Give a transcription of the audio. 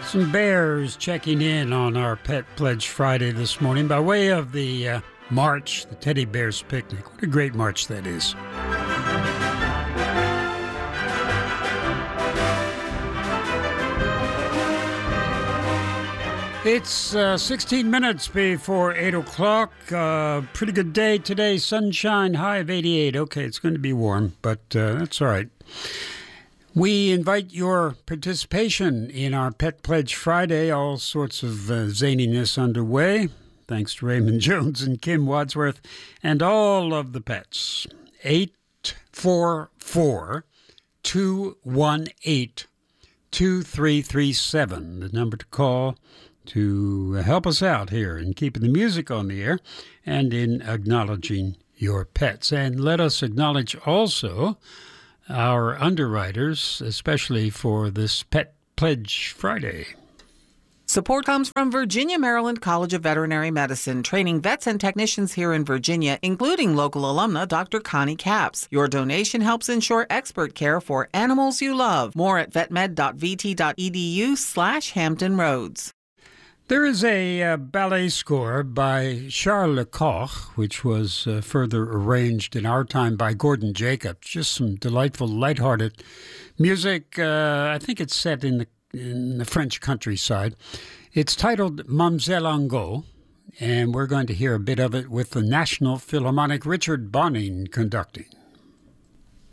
Some bears checking in on our Pet Pledge Friday this morning by way of the march, the Teddy Bears Picnic. What a great march that is. It's 16 minutes before 8 o'clock. Pretty good day today. Sunshine, high of 88. Okay, it's going to be warm, but that's all right. We invite your participation in our Pet Pledge Friday. All sorts of zaniness underway. Thanks to Raymond Jones and Kim Wadsworth and all of the pets. 844-218-2337, the number to call to help us out here in keeping the music on the air and in acknowledging your pets. And let us acknowledge also our underwriters, especially for this Pet Pledge Friday. Support comes from Virginia Maryland College of Veterinary Medicine, training vets and technicians here in Virginia, including local alumna Dr. Connie Capps. Your donation helps ensure expert care for animals you love. More at vetmed.vt.edu/Hampton Roads. There is a ballet score by Charles Lecoq, which was further arranged in our time by Gordon Jacobs. Just some delightful, lighthearted music. I think it's set in the French countryside. It's titled Mamselle Angot, and we're going to hear a bit of it with the National Philharmonic Richard Bonning conducting.